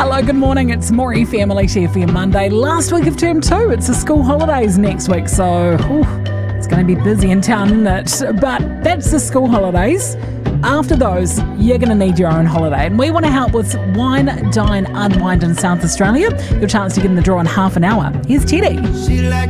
Hello, good morning. It's Maury Family Chef here Monday. Last week of term 2. It's the school holidays next week, so it's going to be busy in town, isn't it? But that's the school holidays. After those, you're going to need your own holiday. And we want to help with Wine, Dine, Unwind in South Australia. Your chance to get in the draw in half an hour. Here's Teddy. She like